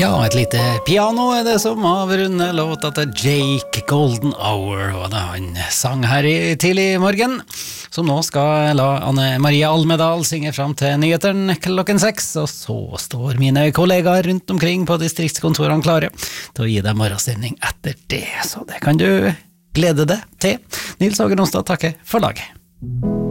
Ja, et lite piano det som avrunder låta til Jake Golden Hour, og det han sang her i tidlig morgen, som nå skal la Anne Maria Almedal synge frem til nyheteren klokken 6, og så står mine kollegaer rundt omkring på distriktskontorene klare til å gi deg morgenstemning etter det, så det kan du glede deg til. Nils Åge Nonstad takker for laget.